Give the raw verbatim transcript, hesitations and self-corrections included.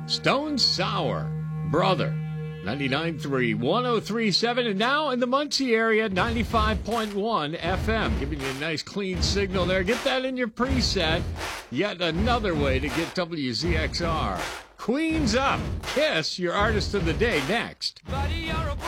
Stone Sour, Brother, ninety-nine point three, one oh three point seven, and now in the Muncie area, ninety-five point one F M, giving you a nice clean signal there. Get that in your preset. Yet another way to get W Z X R. Queens Up, Kiss, your artist of the day, next.